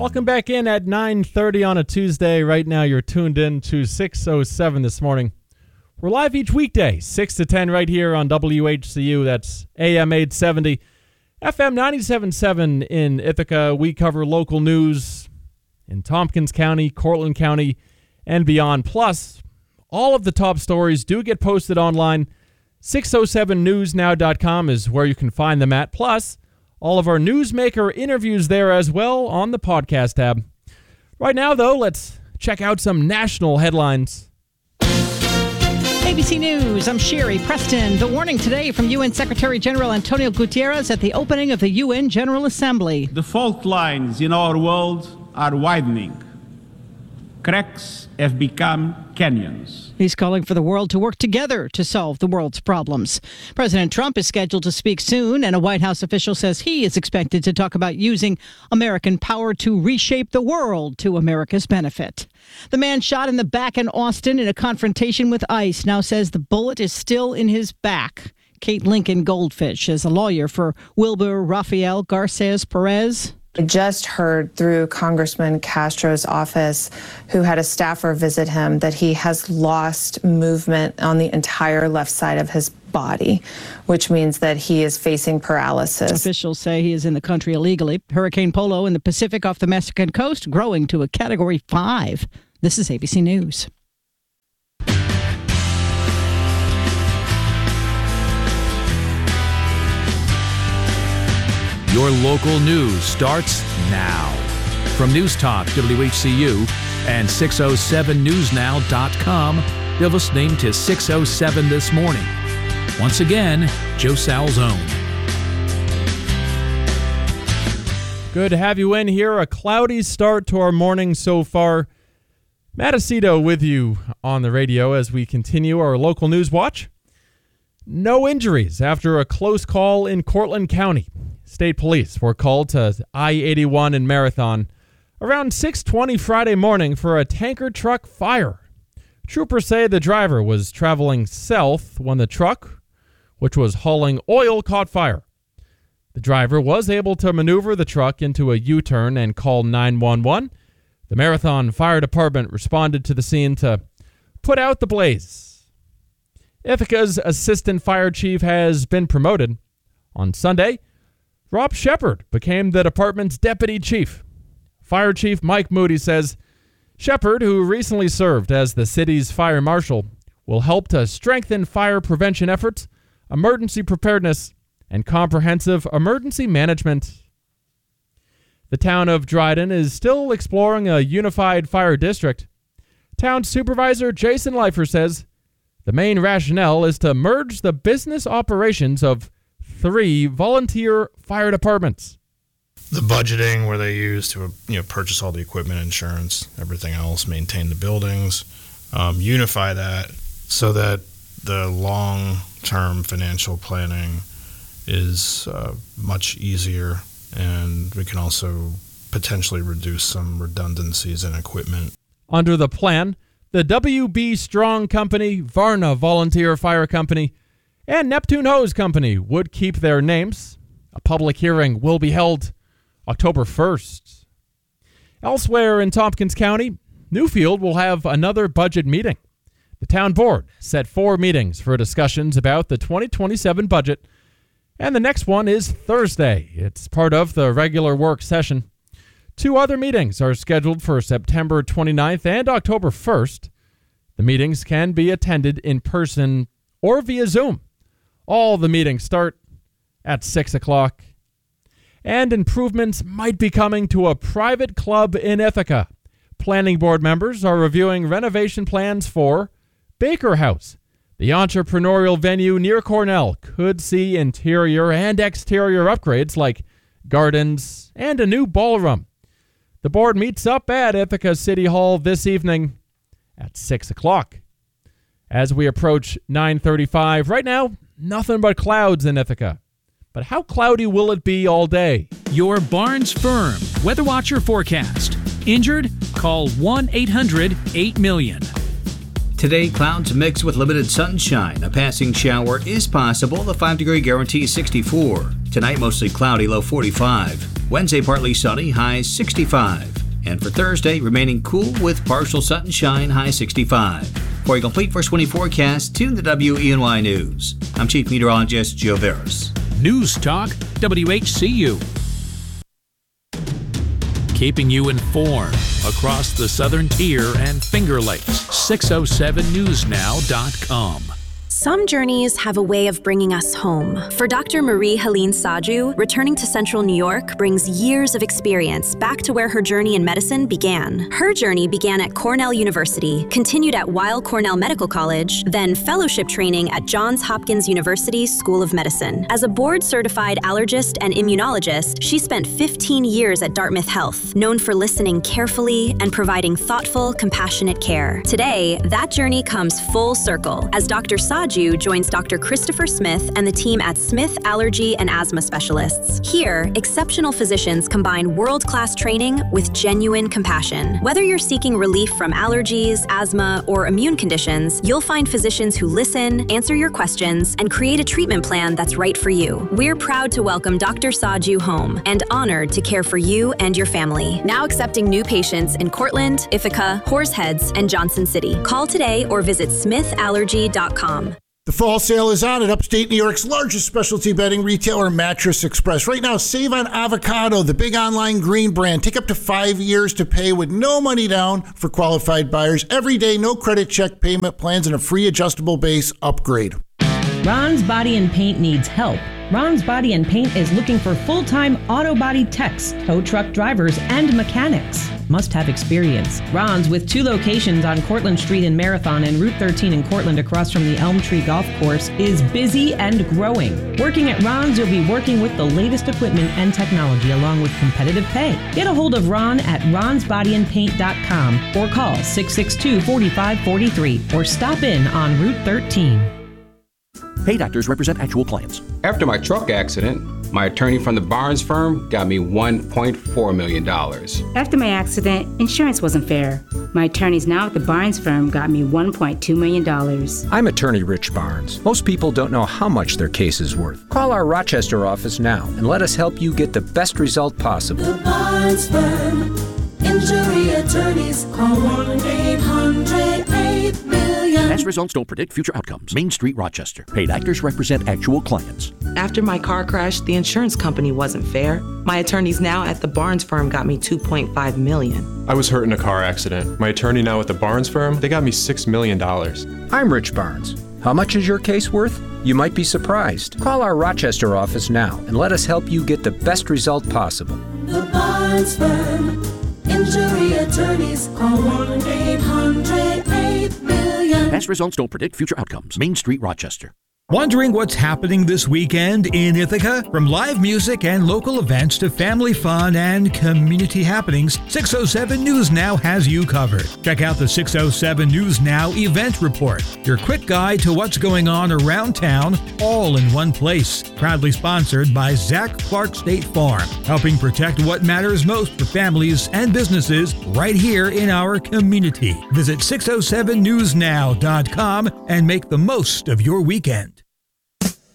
Welcome back in at 9:30 on a Tuesday. Right now you're tuned in to 607 this morning. We're live each weekday, 6 to 10 right here on WHCU. That's AM 870, FM 97.7 in Ithaca. We cover local news in Tompkins County, Cortland County, and beyond. Plus, all of the top stories do get posted online. 607newsnow.com is where you can find them at. Plus, all of our Newsmaker interviews there as well on the podcast tab. Right now, though, let's check out some national headlines. ABC News, I'm Sherry Preston. The warning today from UN Secretary General Antonio Guterres at the opening of the UN General Assembly. The fault lines in our world are widening. Cracks have become canyons. He's calling for the world to work together to solve the world's problems. President Trump is scheduled to speak soon, and a White House official says he is expected to talk about using American power to reshape the world to America's benefit. The man shot in the back in Austin in a confrontation with ICE now says the bullet is still in his back. Kate Lincoln Goldfish is a lawyer for Wilbur Rafael Garces Perez. I just heard through Congressman Castro's office, who had a staffer visit him, that he has lost movement on the entire left side of his body, which means that he is facing paralysis. Officials say he is in the country illegally. Hurricane Polo in the Pacific off the Mexican coast growing to a Category 5. This is ABC News. Your local news starts now. From News Talk WHCU and 607newsnow.com, you're listening to 607 This Morning. Once again, Joe Salzone. Good to have you in here. A cloudy start to our morning so far. Matt Aceto with you on the radio as we continue our local news watch. No injuries after a close call in Cortland County. State police were called to I-81 in Marathon around 6:20 Friday morning for a tanker truck fire. Troopers say the driver was traveling south when the truck, which was hauling oil, caught fire. The driver was able to maneuver the truck into a U-turn and call 911. The Marathon Fire Department responded to the scene to put out the blaze. Ithaca's assistant fire chief has been promoted. On Sunday, Rob Shepard became the department's deputy chief. Fire Chief Mike Moody says Shepard, who recently served as the city's fire marshal, will help to strengthen fire prevention efforts, emergency preparedness, and comprehensive emergency management. The town of Dryden is still exploring a unified fire district. Town Supervisor Jason Leifer says the main rationale is to merge the business operations of 3 volunteer fire departments. The budgeting where they use to purchase all the equipment, insurance, everything else, maintain the buildings, unify that so that the long-term financial planning is much easier, and we can also potentially reduce some redundancies in equipment. Under the plan, the WB Strong Company, Varna Volunteer Fire Company, and Neptune Hose Company would keep their names. A public hearing will be held October 1st. Elsewhere in Tompkins County, Newfield will have another budget meeting. The town board set 4 meetings for discussions about the 2027 budget, and the next one is Thursday. It's part of the regular work session. 2 other meetings are scheduled for September 29th and October 1st. The meetings can be attended in person or via Zoom. All the meetings start at 6 o'clock. And improvements might be coming to a private club in Ithaca. Planning board members are reviewing renovation plans for Baker House. The entrepreneurial venue near Cornell could see interior and exterior upgrades like gardens and a new ballroom. The board meets up at Ithaca City Hall this evening at 6 o'clock. As we approach 9:35, right now, nothing but clouds in Ithaca. But how cloudy will it be all day? Your Barnes Firm Weather Watcher forecast. Injured? Call 1-800-8-million. Today, clouds mixed with limited sunshine. A passing shower is possible. The 5-degree guarantee is 64. Tonight, mostly cloudy, low 45. Wednesday, partly sunny, high 65. And for Thursday, remaining cool with partial sunshine, high 65. For a complete first 24 forecast, tune to WENY News. I'm Chief Meteorologist Joe Veras. News Talk WHCU. Keeping you informed across the Southern Tier and Finger Lakes. 607newsnow.com. Some journeys have a way of bringing us home. For Dr. Marie-Helene Saju, returning to Central New York brings years of experience back to where her journey in medicine began. Her journey began at Cornell University, continued at Weill Cornell Medical College, then fellowship training at Johns Hopkins University School of Medicine. As a board-certified allergist and immunologist, she spent 15 years at Dartmouth Health, known for listening carefully and providing thoughtful, compassionate care. Today, that journey comes full circle as Dr. Saju joins Dr. Christopher Smith and the team at Smith Allergy and Asthma Specialists. Here, exceptional physicians combine world-class training with genuine compassion. Whether you're seeking relief from allergies, asthma, or immune conditions, you'll find physicians who listen, answer your questions, and create a treatment plan that's right for you. We're proud to welcome Dr. Saju home and honored to care for you and your family. Now accepting new patients in Cortland, Ithaca, Horseheads, and Johnson City. Call today or visit smithallergy.com. The fall sale is on at upstate New York's largest specialty bedding retailer, Mattress Express. Right now, save on Avocado, the big online green brand. Take up to 5 years to pay with no money down for qualified buyers. Every day, no credit check payment plans, and a free adjustable base upgrade. Ron's Body and Paint needs help. Ron's Body and Paint is looking for full-time auto body techs, tow truck drivers, and mechanics. Must have experience. Ron's, with 2 locations on Cortlandt Street in Marathon and Route 13 in Cortland across from the Elm Tree Golf Course, is busy and growing. Working at Ron's, you'll be working with the latest equipment and technology along with competitive pay. Get a hold of Ron at ronsbodyandpaint.com or call 662-4543 or stop in on Route 13. Paid actors represent actual clients. After my truck accident, my attorney from the Barnes firm got me $1.4 million. After my accident, insurance wasn't fair. My attorneys now at the Barnes firm got me $1.2 million. I'm attorney Rich Barnes. Most people don't know how much their case is worth. Call our Rochester office now and let us help you get the best result possible. The Barnes firm. Injury attorneys. Call 1-800-8-MILLION. Past results don't predict future outcomes. Main Street, Rochester. Paid actors represent actual clients. After my car crash, the insurance company wasn't fair. My attorneys now at the Barnes firm got me $2.5 million. I was hurt in a car accident. My attorney now at the Barnes firm, they got me $6 million. I'm Rich Barnes. How much is your case worth? You might be surprised. Call our Rochester office now and let us help you get the best result possible. The Barnes firm. Injury attorneys. Call 1-800-8-MILLION. Past results don't predict future outcomes. Main Street, Rochester. Wondering what's happening this weekend in Ithaca? From live music and local events to family fun and community happenings, 607 News Now has you covered. Check out the 607 News Now event report, your quick guide to what's going on around town, all in one place. Proudly sponsored by Zach Clark State Farm, helping protect what matters most for families and businesses right here in our community. Visit 607newsnow.com and make the most of your weekend.